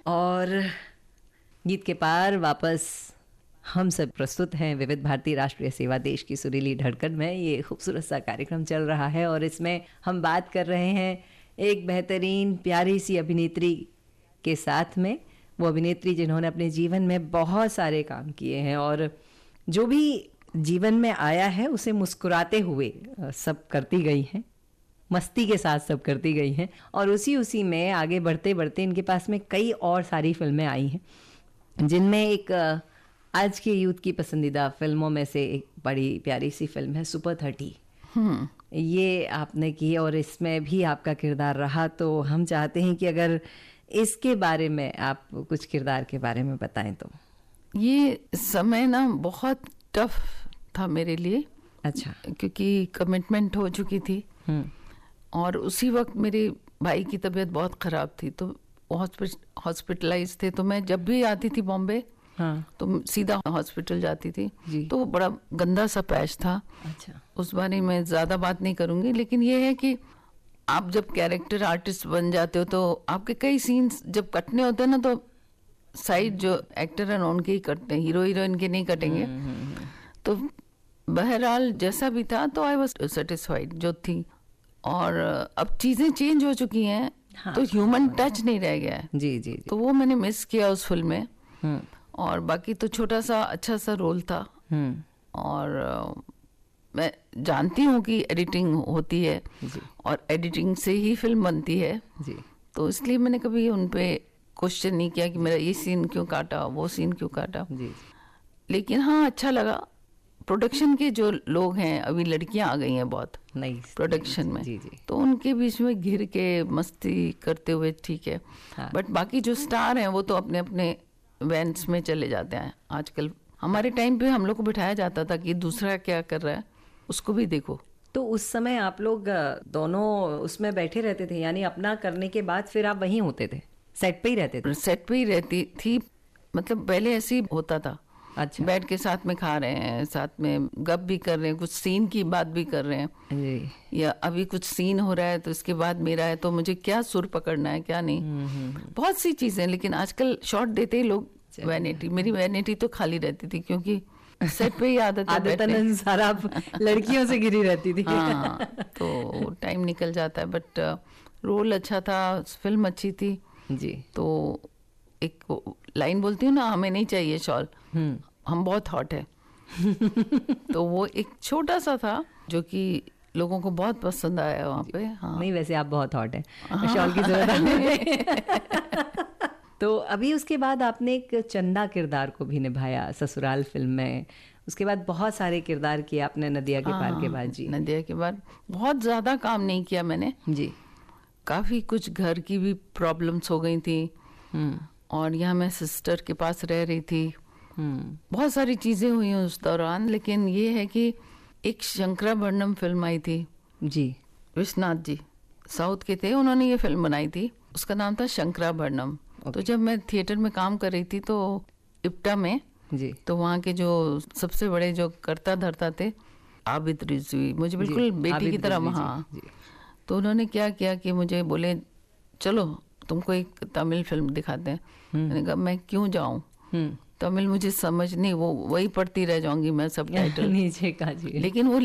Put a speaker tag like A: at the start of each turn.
A: और गीत के पार वापस हम सब प्रस्तुत हैं विविध भारती राष्ट्रीय सेवा देश की सुरीली धड़कन में। ये खूबसूरत सा कार्यक्रम चल रहा है और इसमें हम बात कर रहे हैं एक बेहतरीन प्यारी सी अभिनेत्री के साथ में। वो अभिनेत्री जिन्होंने अपने जीवन में बहुत सारे काम किए हैं और जो भी जीवन में आया है उसे मुस्कुराते हुए सब करती गई हैं, मस्ती के साथ सब करती गई हैं और उसी में आगे बढ़ते बढ़ते इनके पास में कई और सारी फिल्में आई हैं, जिनमें एक आज के यूथ की पसंदीदा फिल्मों में से एक बड़ी प्यारी सी फिल्म है सुपर 30। ये आपने की और इसमें भी आपका किरदार रहा। तो हम चाहते हैं कि अगर इसके बारे में आप कुछ किरदार के बारे में बताएं तो।
B: ये समय ना बहुत टफ था मेरे लिए।
A: अच्छा।
B: क्योंकि कमिटमेंट हो चुकी थी और उसी वक्त मेरे भाई की तबीयत बहुत ख़राब थी तो हॉस्पिटलाइज थे। तो मैं जब भी आती थी बॉम्बे तो सीधा हॉस्पिटल जाती थी जी। तो बड़ा गंदा सा पैच था।
A: अच्छा।
B: उस बारे में ज़्यादा बात नहीं करूँगी, लेकिन ये है कि आप जब कैरेक्टर आर्टिस्ट बन जाते हो तो आपके कई सीन्स जब कटने होते हैं ना तो साइड जो एक्टर हैं उनके ही कटते हैं, हीरो हीरोइन के नहीं कटेंगे। तो बहरहाल जैसा भी था तो आई वॉज सेटिस्फाइड जो थी। और अब चीज़ें चेंज हो चुकी हैं तो ह्यूमन टच नहीं रह गया है
A: जी, जी, जी।
B: तो वो मैंने मिस किया उस फिल्म में। और बाकी तो छोटा सा अच्छा सा रोल था। और मैं जानती हूँ कि एडिटिंग होती है जी। और एडिटिंग से ही फिल्म बनती है
A: जी।
B: तो इसलिए मैंने कभी उन पे क्वेश्चन नहीं किया कि मेरा ये सीन क्यों काटा, वो सीन क्यों काटा
A: जी।
B: लेकिन हाँ अच्छा लगा। प्रोडक्शन के जो लोग हैं, अभी लड़कियां आ गई हैं बहुत नई प्रोडक्शन में
A: जी, जी।
B: तो उनके बीच में घिर के मस्ती करते हुए ठीक है। बट बाकी जो स्टार हैं वो तो अपने अपने इवेंट्स में चले जाते हैं। आजकल हमारे टाइम पे हम लोग को बिठाया जाता था कि दूसरा क्या कर रहा है उसको भी देखो।
A: तो उस समय आप लोग दोनों उसमें बैठे रहते थे, यानी अपना करने के बाद फिर आप वहीं होते थे, सेट पे ही रहते थे?
B: सेट पे ही रहती थी, मतलब पहले ऐसे ही होता था।
A: अच्छा।
B: बैठ के साथ में खा रहे हैं, साथ में गप भी कर रहे हैं, कुछ सीन की बात भी कर रहे हैं
A: जी।
B: या अभी कुछ सीन हो रहा है तो इसके बाद मेरा है तो मुझे क्या सुर पकड़ना है क्या नहीं। बहुत सी चीजें। लेकिन आजकल शॉट देते ही लोग वैनिटी, मेरी वैनिटी तो खाली रहती थी क्योंकि सेट पे ही आदत
A: अनुसार आप लड़कियों से घिरी रहती थी।
B: हाँ, तो टाइम निकल जाता है। बट रोल अच्छा था, फिल्म अच्छी थी
A: जी।
B: तो एक लाइन बोलती हूँ ना, हमें नहीं चाहिए शॉल, हम बहुत हॉट है। तो वो एक छोटा सा था जो कि लोगों को बहुत पसंद आया वहाँ पे। हाँ।
A: नहीं, वैसे आप बहुत हॉट है, शॉल की जरूरत नहीं। तो अभी उसके बाद आपने एक चंदा किरदार को भी निभाया ससुराल फिल्म में। उसके बाद बहुत सारे किरदार किए आपने नदिया के पार के बाद जी।
B: नदिया के बाद बहुत ज़्यादा काम नहीं किया मैंने
A: जी।
B: काफ़ी कुछ घर की भी प्रॉब्लम्स हो गई थी और यहाँ मैं सिस्टर के पास रह रही थी। बहुत सारी चीज़ें हुई उस दौरान। लेकिन ये है कि एक शंकराभरणम फिल्म आई थी
A: जी,
B: विश्वनाथ जी साउथ के थे, उन्होंने ये फिल्म बनाई थी, उसका नाम था शंकराभरणम। तो जब मैं थिएटर में काम कर रही थी तो इप्टा में
A: जी,
B: तो वहाँ के जो सबसे बड़े जो कर्ता धर्ता थे आबिद रिजवी, मुझे बिल्कुल बेटी की तरह। हाँ, तो उन्होंने क्या किया कि मुझे बोले चलो तुमको एक तमिल फिल्म दिखाते हैं। मैंने कहा मैं क्यों जाऊँ, तमिल मुझे समझ नहीं, वो वही पढ़ती रह जाऊंगी मैं सब टाइटल
A: नीचे का जी।
B: लेकिन वो